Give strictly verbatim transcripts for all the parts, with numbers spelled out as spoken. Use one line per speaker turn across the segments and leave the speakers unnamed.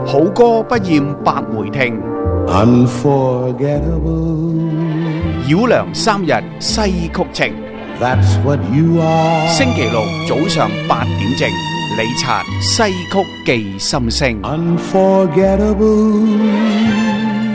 好歌不厭百回聽。
Unforgettable.
繞梁三日西曲情。
That's what you are.
星期六早上八點正，李察西曲記心聲。
Unforgettable.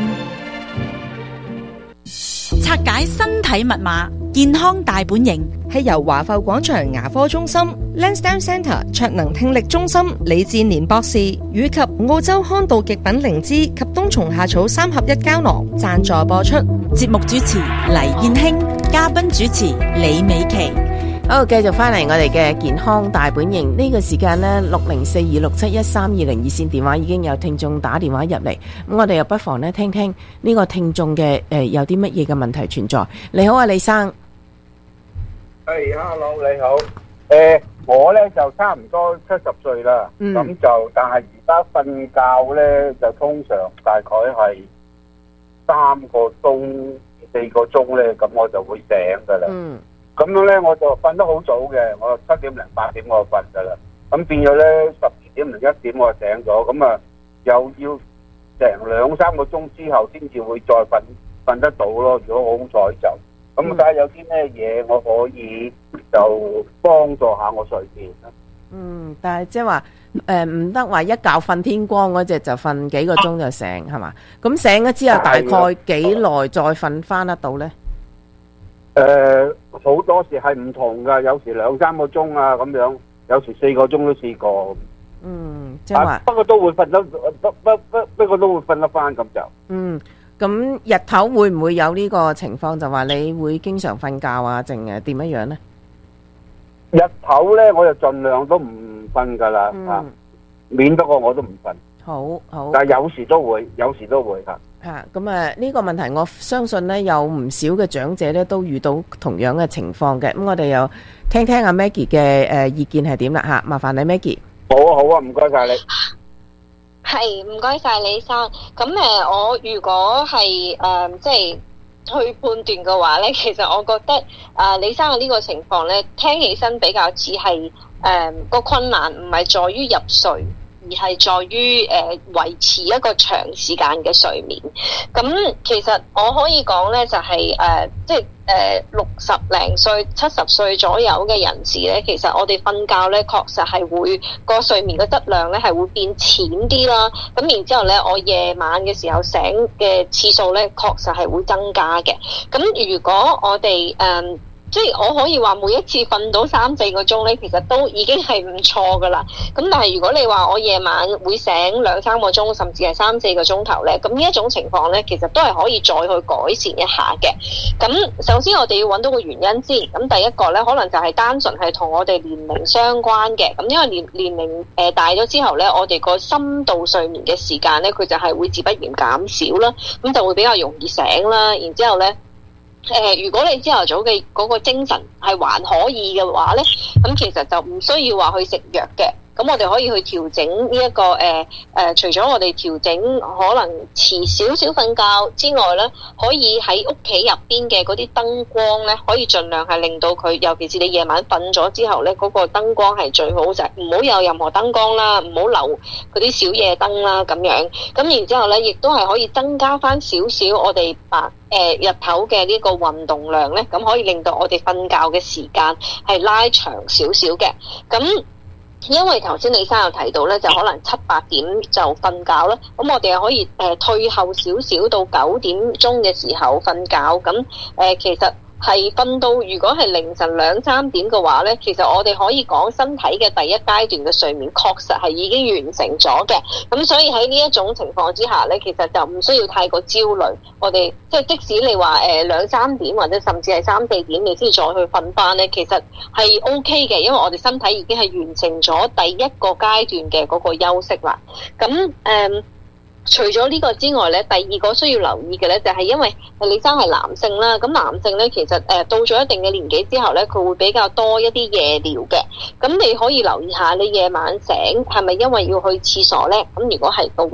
拆解身體密碼，健康大本營
係由華埠廣場牙科中心、Lansdowne Centre 卓能聽力中心李志年博士以及澳洲康道極品靈芝及冬蟲夏草三合一膠囊贊助播出。
節目主持黎燕卿，嘉賓主持李美琪。
好，繼續翻嚟我哋嘅健康大本營呢、這個時間呢，六零四二六七一三二零熱線電話已經有聽眾打電話入嚟，咁我哋又不妨呢聽聽呢個聽眾嘅誒有啲乜嘢嘅問題存在。你好啊，李生。
係、hey，hello，你好。誒、呃，我咧就差唔多七十歲啦，咁、嗯、就但係而家瞓覺咧就通常大概係三個鐘、四個鐘咧，咁我就會醒噶啦。嗯。咁樣咧，我就瞓得好早嘅，我七點零八點我就瞓噶啦。咁變咗咧，十二點零一點我就醒咗，咁啊又要成兩三個鐘之後先至會再瞓瞓得到咯。如果好彩就咁，睇下有啲咩嘢我可以就幫助下我睡眠啦。
嗯，但係即係話誒唔得話一覺瞓天光嗰隻就瞓幾個鐘就醒係嘛？咁醒咗之後大概幾耐再瞓翻得到咧？
誒，好多時係唔同噶，有時兩三個鐘啊咁樣，有時四個鐘都試過。
嗯，即係話，
不過都會瞓得，不不不，不過都會瞓得翻咁就。
嗯，咁日頭會唔會有呢個情況？就話你會經常瞓覺啊，定係點樣樣咧？
日頭咧，我就盡量都唔瞓噶啦，啊，免得過我都唔瞓。
好好。
但係有時都會，有時都會吓。
吓咁啊！呢個問題我相信咧有唔少嘅長者咧都遇到同樣嘅情況嘅。咁我哋又聽聽阿 Maggie 嘅誒意見係點啦吓，麻煩你 Maggie。
好啊好啊，唔該晒你。
係唔該晒李生。咁誒，我如果係誒即係去判斷嘅話咧，其實我覺得誒李生嘅呢個情況咧，聽起身比較似係誒個困難唔係在於入睡，而係在於誒、呃、維持一個長時間嘅睡眠。咁其實我可以講咧，就係、是、誒、呃、即係誒六十零歲、七十歲左右嘅人士咧，其實我哋瞓覺咧，確實係會個睡眠嘅質量咧係會變淺啲啦。咁然之後咧，我夜晚嘅時候醒嘅次數咧，確實係會增加嘅。咁如果我哋誒、呃即係我可以話每一次瞓到三四個鐘咧，其實都已經係唔錯噶啦。咁但係如果你話我夜晚會醒兩三個鐘，甚至係三四個鐘頭咧，咁呢一種情況咧，其實都係可以再去改善一下嘅。咁首先我哋要揾到個原因先。咁第一個咧，可能就係單純係同我哋年齡相關嘅。咁因為年年齡誒、呃、大咗之後咧，我哋個深度睡眠嘅時間咧，佢就係會自不然減少啦。咁就會比較容易醒啦。然之後咧。誒、呃，如果你朝頭早嘅嗰個精神係還可以嘅話咧，咁其實就唔需要話去食藥嘅。咁我哋可以去調整呢、這、一個誒誒、呃呃，除咗我哋調整可能遲少少瞓覺之外咧，可以喺屋企入邊嘅嗰啲燈光咧，可以盡量係令到佢，尤其是你夜晚瞓咗之後咧，嗰、那個燈光係最好，就係唔好有任何燈光啦，唔好留嗰啲小夜燈啦咁樣。咁然之後咧，亦都係可以增加翻少少我哋白誒、呃、日頭嘅呢個運動量咧，咁可以令到我哋瞓覺嘅時間係拉長少少嘅。咁因為頭先李生有提到咧，就可能七八點就瞓覺啦。咁我哋可以誒、呃、退後少少到九點鐘嘅時候瞓覺。咁誒、呃、其實係瞓到如果係凌晨兩三點嘅話咧，其實我哋可以講身體嘅第一階段嘅睡眠確實係已經完成咗嘅。咁所以喺呢一種情況之下咧，其實就唔需要太過焦慮。我哋即係即使你話誒兩三點或者甚至係三四點你先再去瞓翻咧，其實係 O K 嘅，因為我哋身體已經係完成咗第一個階段嘅嗰個休息啦。咁誒。嗯除咗呢個之外咧，第二個需要留意嘅咧，就係因為李生係男性啦，咁男性咧其實誒到咗一定嘅年紀之後咧，佢會比較多一啲夜尿嘅。咁你可以留意下，你夜晚醒係咪因為要去廁所咧？咁如果係嘅話，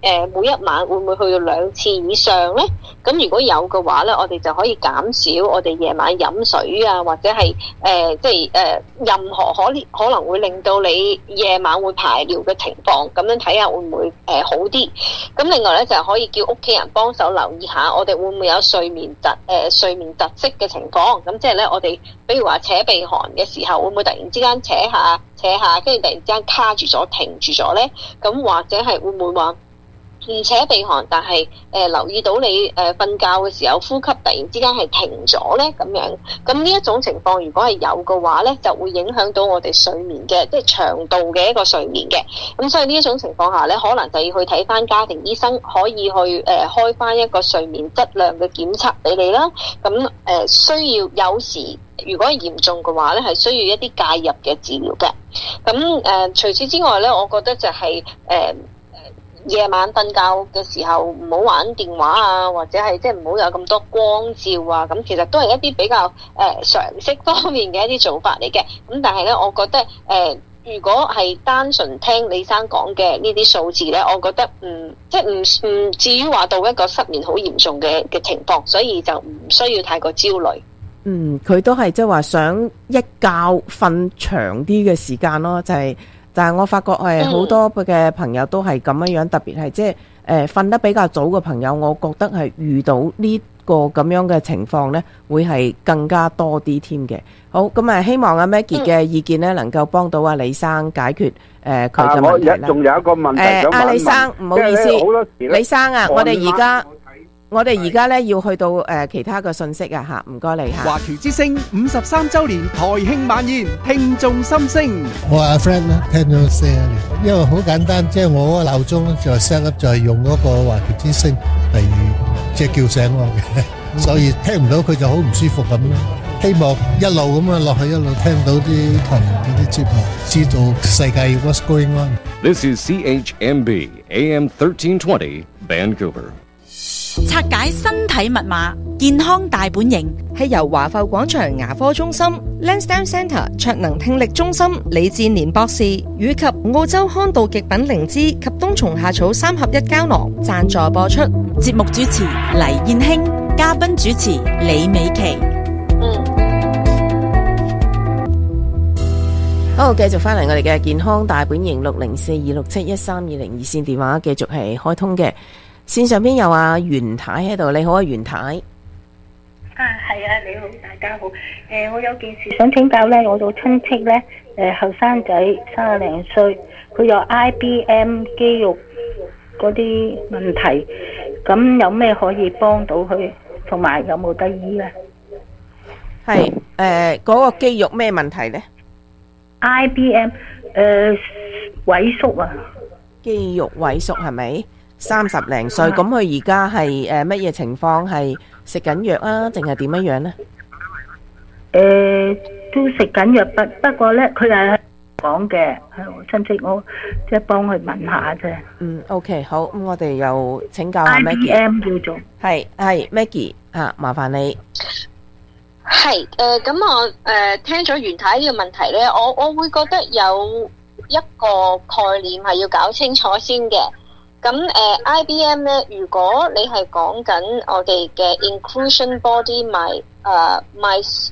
誒每一晚會唔會去到兩次以上咧？咁如果有嘅話咧，我哋就可以減少我哋夜晚飲水啊，或者係誒、呃、即係誒、呃、任何可可能會令到你夜晚會排尿嘅情況，咁樣睇下會唔會誒、呃、好啲。咁另外咧就係可以叫屋企人幫手留意下，我哋會唔會有睡眠窒誒、呃、睡眠窒息嘅情況。咁即係咧，我哋比如話扯鼻鼾嘅時候，會唔會突然之間扯下扯下，跟住突然之間卡住咗停住咗咧？咁或者係會唔會話唔扯鼻鼾，但係誒、呃、留意到你誒瞓、呃、覺嘅時候呼吸突然之間係停咗咧咁樣，咁呢一種情況如果係有嘅話咧，就會影響到我哋睡眠嘅即係長度嘅一個睡眠嘅。咁所以呢一種情況下咧，可能就要去睇翻家庭醫生，可以去誒、呃、開翻一個睡眠質量嘅檢測俾你啦。咁誒、呃、需要有時如果係嚴重嘅話咧，係需要一啲介入嘅治療嘅。咁誒、呃、除此之外咧，我覺得就係、是、誒。呃夜晚瞓覺嘅時候唔好玩電話啊，或者係即係唔好有咁多光照啊，咁其實都係一啲比較誒、呃、常識方面嘅一啲做法嚟嘅。咁但係咧，我覺得誒、呃，如果係單純聽李生講嘅呢啲數字咧，我覺得唔即係唔唔至於話到一個失眠好嚴重嘅嘅情況，所以就唔需要太過焦慮。
嗯，佢都係即係話想一覺瞓長啲嘅時間咯，就係、是。但係我發覺係好多嘅朋友都係咁樣樣，特別係即係誒瞓得比較早嘅朋友，我覺得係遇到呢個咁樣嘅情況呢，會係更加多啲添嘅。好，咁啊，希望阿 Maggie 嘅意見呢能夠幫到阿李生解決誒佢嘅問題啦。
我仲有一個問題想問。
誒，阿李生唔好意思，李生啊，我哋而家。我哋而家咧要去到誒、呃、其他嘅信息啊嚇，唔該你嚇。
華僑之聲五十三週年台慶晚宴，聽眾心聲。
我阿 friend 咧聽咗四十年，因為好簡單，即係我嗰個鬧鐘咧就 set up 就係用嗰個華僑之聲嚟即係叫醒我嘅，所以聽唔到佢就好唔舒服咁咯。希望一路咁啊落去，一路聽到啲台嗰啲節目，知道世界 what's going on。
This is C H M B A M thirteen twenty Vancouver。
拆解身體密碼，健康大本營
係由華埠廣場牙科中心 Lansdowne Centre 卓能聽力中心李志年博士以及澳洲康道極品靈芝及冬蟲夏草三合一膠囊贊助播出。
節目主持黎燕卿，嘉賓主持李美琪。
嗯，
好，繼續翻嚟我哋嘅健康大本營六零四二六七一三二零二線電話，繼續係開通嘅。線上邊有阿袁太喺度，你好啊，袁太。
啊，係啊，你好，大家好。誒、呃，我有件事想請教咧，我個親戚咧，誒後生仔三十零歲，佢有 I B M 肌肉嗰啲問題，咁有咩可以幫到佢，同埋有冇得醫咧？
係誒，嗰個肌肉咩問題咧
？I B M 誒、呃、萎縮啊，
肌肉萎縮係咪？三十零歲，咁佢而家係誒乜嘢情況？係食緊藥啊，定係點樣樣咧？
誒、呃，都食緊藥，不不過咧，佢係講嘅，係我親戚，我即係幫佢問下啫。
嗯 ，OK， 好，咁我哋又請教下 Maggie。
I B M 叫做
係係 Maggie 啊，麻煩你。
係誒，咁、呃、我誒、呃、聽咗袁太呢個問題咧，我我會覺得有一個概念係要搞清楚先嘅。咁誒、呃、I B M 咧，如果你係講緊我哋嘅 inclusion body my 誒 my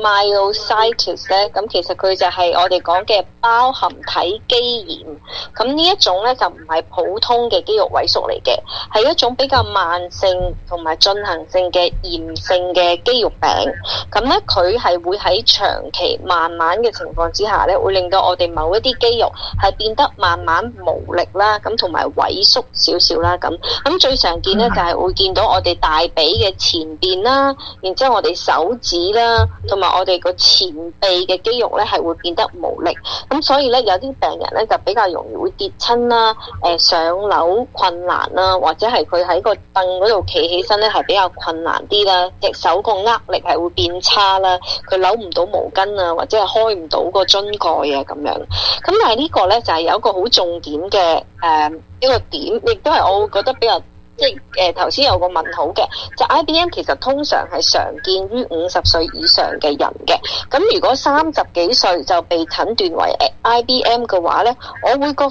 myositis 咧，咁其實佢就係我哋講嘅包含體肌炎。咁呢一種咧就唔係普通嘅肌肉萎縮嚟嘅，係一種比較慢性同埋進行性嘅炎性嘅肌肉病。咁咧佢係會喺長期慢慢嘅情況之下咧，會令到我哋某一啲肌肉係變得慢慢無力啦，咁同埋萎縮少少啦。咁咁最常見咧就係會見到我哋大髀嘅前邊啦，然之後我哋手指啦，同埋我哋個前臂嘅肌肉咧係會變得無力。咁所以咧有啲病人咧就比較容易會跌親啦，誒上樓困難啦，或者係佢喺個凳嗰度企起身咧係比較困難啲啦，隻手個握力係會變差啦，佢扭唔到毛巾啊，或者係開唔到個樽蓋啊咁樣。咁但係呢個咧就係有一個好重點嘅誒一個點，亦都係我會覺得比較即係誒頭先有個問號嘅，就 I B M 其實通常係常見於五十歲以上嘅人嘅。咁如果三十幾歲就被診斷為 I B M 嘅話咧，我會覺得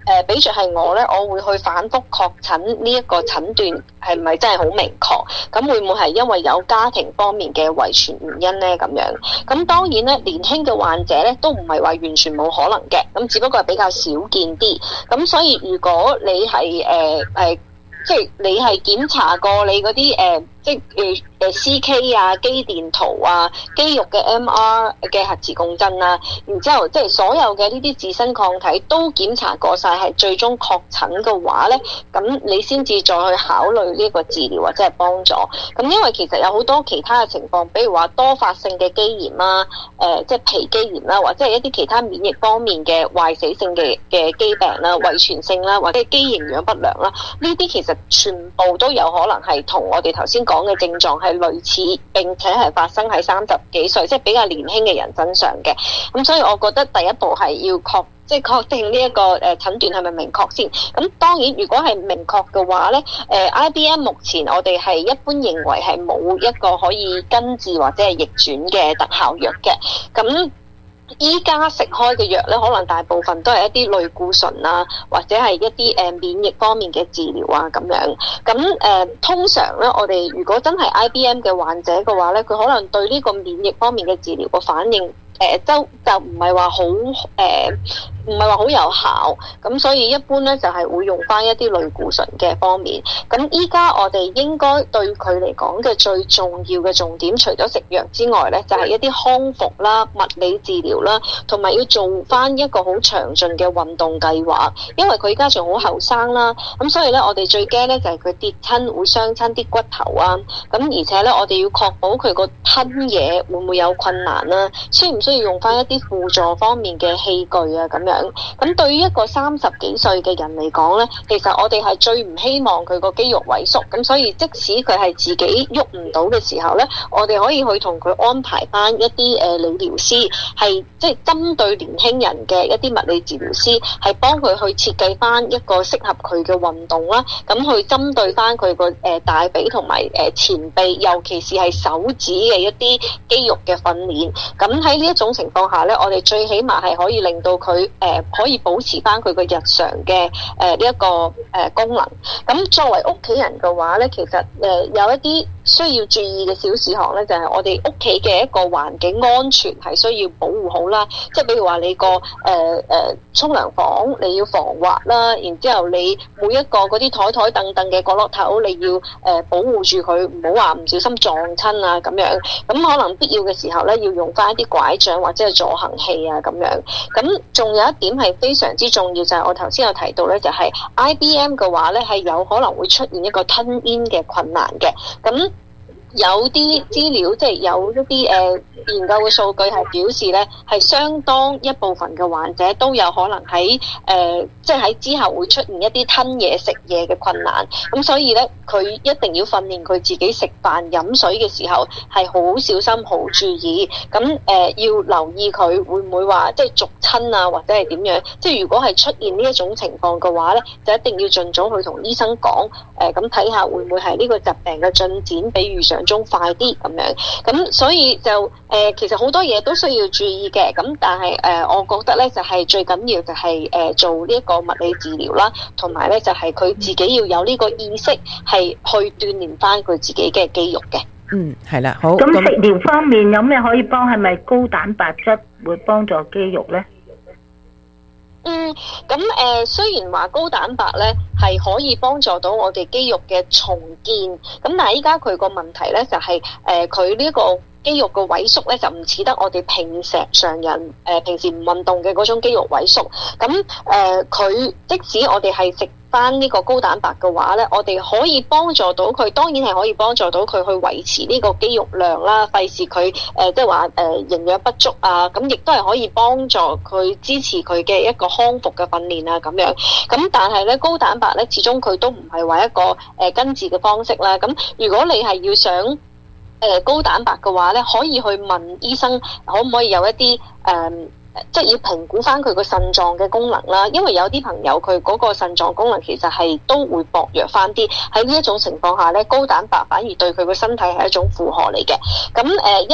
誒，比著係我咧，我會去反覆確診呢一個診斷係咪真係好明確？咁會唔會係因為有家庭方面嘅遺傳原因咧？咁樣咁當然咧，年輕嘅患者咧都唔係話完全冇可能嘅，咁只不過係比較少見啲。咁所以如果你係誒誒，即係你係檢查過你嗰啲誒，即係誒誒 C K 啊、肌電圖啊、肌肉嘅 M R 嘅核磁共振啊，然之後即係所有嘅呢啲自身抗體都檢查過晒，係最終確診嘅話咧，咁你先至再去考慮呢個治療或者係幫助。咁因為其實有好多其他嘅情況，比如話多發性嘅肌炎啦、誒、呃、即係皮肌炎啦，或者係一啲其他免疫方面嘅壞死性嘅嘅肌病啦、遺傳性啦，或者係肌營養不良啦，呢啲其實全部都有可能係同我哋頭先講嘅症狀係類似，並且係發生喺三十幾歲，即係比較年輕嘅人身上嘅。咁所以我覺得第一步係要確即係確定呢一個誒診斷係咪明確先。咁當然如果係明確嘅話咧，誒 I B M 目前我哋係一般認為係冇一個可以根治或者係逆轉嘅特效藥嘅。咁依家食開嘅藥咧，可能大部分都係一啲類固醇啊，或者係一啲誒免疫方面嘅治療啊咁樣。咁誒、呃、通常咧，我哋如果真係 I B M 嘅患者嘅話咧，佢可能對呢個免疫方面嘅治療個反應。誒就就唔係話好誒，唔係話好有效，咁所以一般咧就係、是、會用翻一啲類固醇嘅方面。咁依家我哋應該對佢嚟講嘅最重要嘅重點，除咗食藥之外咧，就係、是、一啲康復啦、物理治療啦，同埋要做翻一個好詳盡嘅運動計劃。因為佢依家仲好後生啦，咁所以咧我哋最驚咧就係佢跌親會傷親啲骨頭啊。咁而且咧我哋要確保佢個吞嘢會唔會有困難啦，需唔需要用翻一啲輔助方面嘅器具啊咁樣。咁對於一個三十幾歲嘅人嚟講咧，其實我哋係最唔希望佢個肌肉萎縮。咁所以即使佢係自己喐唔到嘅時候咧，我哋可以去同佢安排翻一啲誒理療師，係即係針對年輕人嘅一啲物理治療師，係幫佢去設計翻一個適合佢嘅運動啦。咁去針對翻佢個誒大髀同埋誒前臂，尤其是係手指嘅一啲肌肉嘅訓練。咁喺呢一種情況下咧，我哋最起碼係可以令到佢誒、呃、可以保持翻佢個日常嘅誒呢一個誒、呃、功能。咁作為屋企人嘅話咧，其實誒、呃、有一啲需要注意嘅小事項咧，就係、是、我哋屋企嘅一個環境安全係需要保護好啦。即係比如話你個誒誒沖涼房你要防滑啦，然之後你每一個嗰啲台台凳凳嘅角落頭你要誒、呃、保護住佢，唔好話唔小心撞親啊咁樣。咁可能必要嘅時候咧，要用翻一啲拐杖或者係助行器啊咁樣。咁仲有一點係非常之重要，就係、是、我頭先有提到咧，就係、是、I B M 嘅話咧，係有可能會出現一個吞嚥嘅困難嘅。咁有啲資料即係有一啲誒、呃、研究嘅數據係表示咧，係相當一部分嘅患者都有可能喺誒、呃、即係喺之後會出現一啲吞嘢食嘢嘅困難。咁所以咧，佢一定要訓練佢自己食飯飲水嘅時候係好小心好注意。咁誒、呃、要留意佢會唔會話即係逐親啊，或者係點樣？即係如果係出現呢一種情況嘅話咧，就一定要盡早去同醫生講誒，咁睇下會唔會係呢個疾病嘅進展比預想中快啲咁樣。咁所以就誒、呃、其實好多嘢都需要注意嘅。咁但係誒、呃、我覺得咧就係、是、最緊要就係、是、誒、呃、做呢一個物理治療啦，同埋咧就係、是、佢自己要有呢個意識係去鍛鍊翻佢自己嘅肌肉嘅。
嗯，係啦，好。
咁食療方面有咩可以幫？係咪高蛋白質會幫助肌肉咧？
嗯，咁誒、呃，雖然話高蛋白咧係可以幫助到我哋肌肉嘅重建，咁但係依家佢個問題咧就係、是、誒，佢呢一個肌肉嘅萎縮咧就唔似得我哋平時常人誒、呃、平時唔運動嘅嗰種肌肉萎縮。咁誒，佢、呃、即使我哋係食翻呢個高蛋白嘅話咧，我哋可以幫助到佢，當然係可以幫助到佢去維持呢個肌肉量啦，費事佢誒即係話誒營養不足啊，咁亦都係可以幫助佢支持佢嘅一個康復嘅訓練啊咁樣。咁但係咧高蛋白咧始終佢都唔係話一個誒、呃、根治嘅方式啦。咁如果你係要想誒、呃、高蛋白嘅話咧，可以去問醫生可唔可以有一啲誒。呃即係要評估翻佢個腎臟嘅功能啦，因為有啲朋友佢嗰個腎臟功能其實係都會薄弱翻啲。喺呢一種情況下咧，高蛋白反而對佢個身體係一種負荷嚟嘅。咁誒、呃、一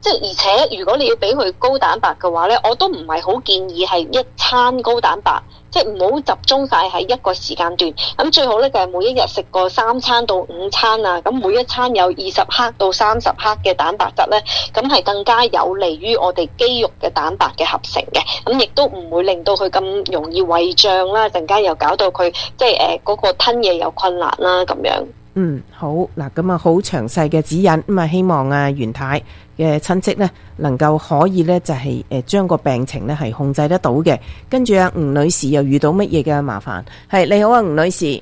即係而且如果你要俾佢高蛋白嘅話咧，我都唔係好建議係一餐高蛋白。即係唔好集中晒喺一個時間段，咁最好咧就係每一日食過三餐到五餐啊，咁每一餐有二十克到三十克嘅蛋白質咧，咁係更加有利於我哋肌肉嘅蛋白嘅合成嘅，咁亦都唔會令到佢咁容易胃脹啦，陣間又搞到佢即係誒嗰個吞嘢有困難啦咁樣。
嗯，好嗱，咁啊好詳細嘅指引，咁啊希望啊袁太嘅親戚呢能夠可以呢就係誒將個病情呢係控制得到嘅。跟住啊吳女士又遇到乜嘢嘅麻煩？係你好啊吳女士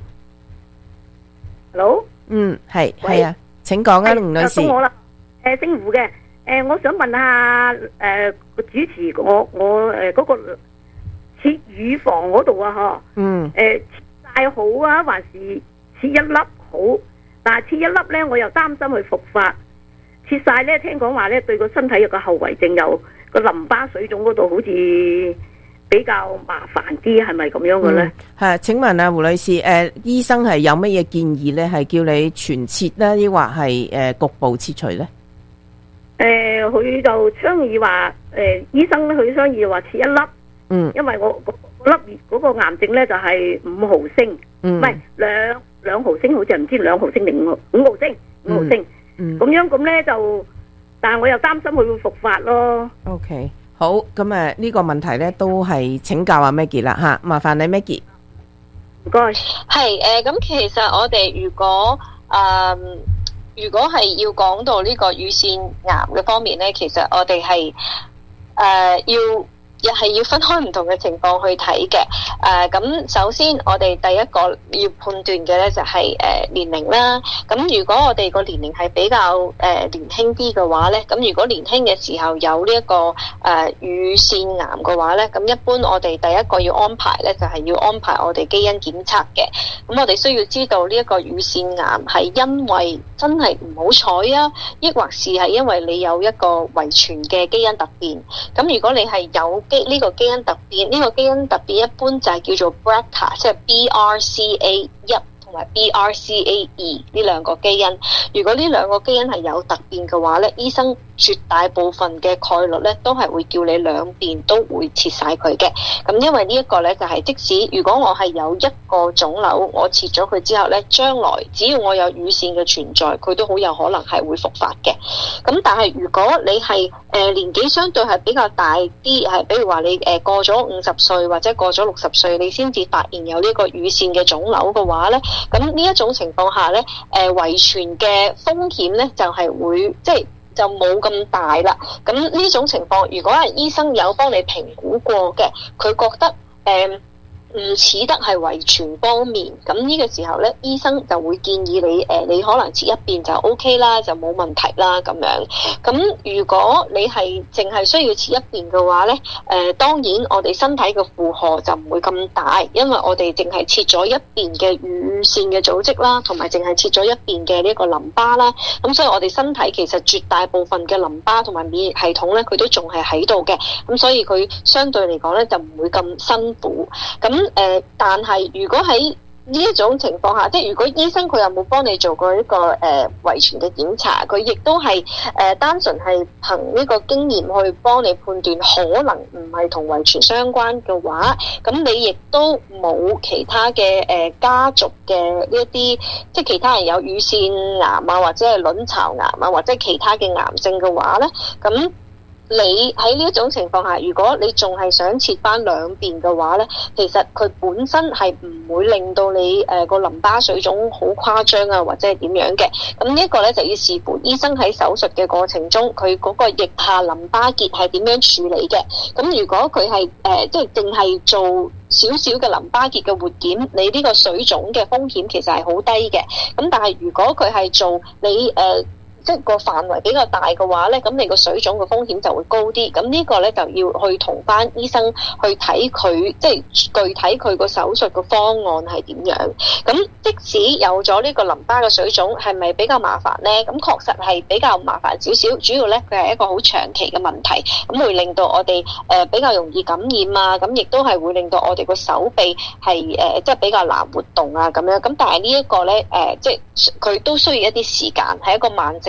，Hello，
嗯係係啊，請講啊吳女士。
到我啦，誒姓胡嘅，誒我想問下誒個主持我我誒嗰個切乳房嗰度啊嗬，嗯，誒切晒好啊，還是切一粒？好，但係切一粒咧，我又擔心佢復發。切晒咧，聽講話咧對個身體有個後遺症，有個淋巴水腫嗰度好似比較麻煩啲，係咪咁樣嘅咧？
係、嗯，請問啊胡女士，誒、呃、醫生係有乜嘢建議咧？係叫你全切咧，抑或係誒局部切除咧？
誒、呃，佢就倡議話，誒、呃、醫生咧佢倡議話切一粒，嗯，因為我嗰粒嗰個癌症咧就係五毫升，唔係兩。兩毫升好似唔知兩毫升定五毫五毫升五毫升，咁、嗯嗯、樣咁咧就，但係我又擔心佢會復發咯。
OK， 好，咁誒呢個問題咧都係請教阿 Maggie 啦吓，麻煩你 Maggie。
唔該。
係誒，咁、呃、其實我哋如果誒、呃、如果係要講到呢個乳腺癌嘅方面咧，其實我哋係誒要。又係要分開唔同嘅情況去睇嘅，誒、呃、咁首先我哋第一個要判斷嘅咧就係、是、誒、呃、年齡啦。咁如果我哋個年齡係比較誒、呃、年輕啲嘅話咧，咁如果年輕嘅時候有呢、這、一個誒、呃、乳腺癌嘅話咧，咁一般我哋第一個要安排咧就係、是、要安排我哋基因檢測嘅。咁我哋需要知道呢一個乳腺癌係因為真係唔好彩啊，抑或是係因為你有一個遺傳嘅基因突變。咁如果你係有呢個基因突變，呢、這個基因突變一般就係叫做 B R C A， 即係 B R C A 一同埋 B R C A 二呢兩個基因。如果呢兩個基因係有突變嘅話咧，醫生絕大部分嘅概率咧都係會叫你兩邊都會切晒佢嘅。咁因為呢一個咧就係、是、即使如果我係有一個腫瘤，我切咗佢之後咧，將來只要我有乳腺嘅存在，佢都好有可能係會復發嘅。咁但係如果你係誒、呃、年紀相對係比較大啲，係比如話你誒、呃、過咗五十歲或者過咗六十歲，你先至發現有呢個乳腺嘅腫瘤嘅話咧，咁呢一種情況下咧，誒、呃、遺傳嘅風險咧就係、是、會即係。就冇咁大啦。咁呢種情況，如果係醫生有幫你評估過嘅，佢覺得誒唔似得係遺傳方面，咁呢個時候咧，醫生就會建議你誒、呃，你可能切一邊就 O K 啦，就冇問題啦咁樣。咁如果你係淨係需要切一邊嘅話咧，誒、呃、當然我哋身體嘅負荷就唔會咁大，因為我哋淨係切咗一邊嘅乳腺嘅組織啦，同埋淨係切咗一邊嘅呢個淋巴啦。咁所以我哋身體其實絕大部分嘅淋巴同埋免疫系統咧，佢都仲係喺度嘅。咁所以佢相對嚟講咧，就唔會咁辛苦。咁誒、呃，但係如果喺呢一種情況下，即係如果醫生佢有冇幫你做過一個誒遺傳嘅檢查，佢亦都係誒、呃、單純係憑呢個經驗去幫你判斷，可能唔係同遺傳相關嘅話，咁你亦都冇其他嘅誒、呃、家族嘅呢一啲，即係其他人有乳腺癌啊，或者係卵巢癌啊，或者其他嘅癌症嘅話咧，咁。你喺呢一種情況下，如果你仲係想切翻兩邊嘅話咧，其實佢本身係唔會令到你誒個、呃、淋巴水腫好誇張啊，或者係點樣嘅。咁呢一個咧就要視乎醫生喺手術嘅過程中，佢嗰個腋下淋巴結係點樣處理嘅。咁如果佢係誒即係淨係做少少嘅淋巴結嘅活檢，你呢個水腫嘅風險其實係好低嘅。咁但係如果佢係做你誒。呃即係個範圍比較大嘅話咧，咁你個水腫嘅風險就會高啲。咁呢個咧就要去同翻醫生去睇佢，即係具體佢個手術嘅方案係點樣。咁即使有咗呢個淋巴嘅水腫，係咪比較麻煩咧？咁確實係比較麻煩少少。主要咧佢係一個好長期嘅問題，咁會令到我哋誒比較容易感染啊。咁亦都係會令到我哋個手臂係誒即係比較難活動啊咁樣。咁但係呢一個咧誒，即係佢都需要一啲時間，係一個慢性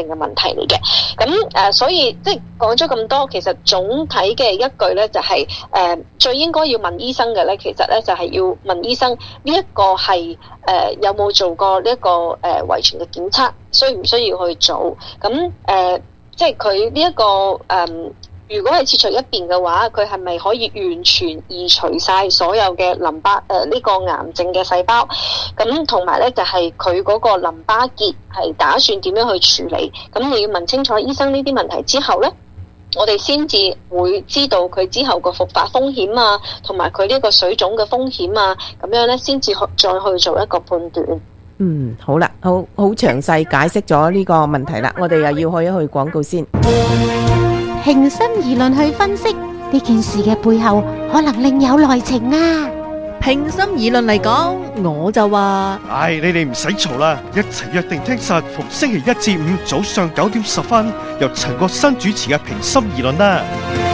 症嘅問題嚟嘅。咁誒、呃，所以即係講咗咁多，其實總體嘅一句咧就係、是、誒、呃、最應該要問醫生嘅咧，其實咧就係、是、要問醫生呢一個係誒、呃、有冇做過呢、這、一個誒、呃、遺傳嘅檢測，需唔需要去做？咁誒、呃，即係佢呢一個誒。呃如果係切除一邊嘅話，佢係咪可以完全移除晒所有嘅淋巴誒呢、呃這個癌症嘅細胞？咁同埋咧就係佢嗰個淋巴結係打算點樣去處理？咁你要問清楚醫生呢啲問題之後咧，我哋先至會知道佢之後個復發風險啊，同埋佢呢個水腫嘅風險啊，咁樣咧先至再去做一個判斷。
嗯，好啦，好好詳細解釋咗呢個問題啦，我哋又要去一去廣告先。
平心而論去分析呢件事嘅背後，可能另有內情啊！
平心而論嚟講，我就話：
唉，你哋唔使嘈啦，一齊約定聽實逢星期一至五早上九點十分，由陳國新主持嘅平心而論啦。